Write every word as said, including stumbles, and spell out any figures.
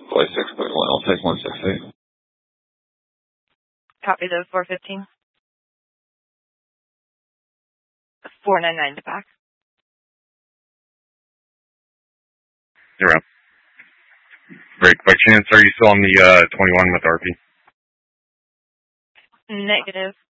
Play six point one. I'll take one six eight. Copy the four fifteen. four nine nine to back. You're up. Great. By chance, are you still on the uh, twenty-one with R P? Negative.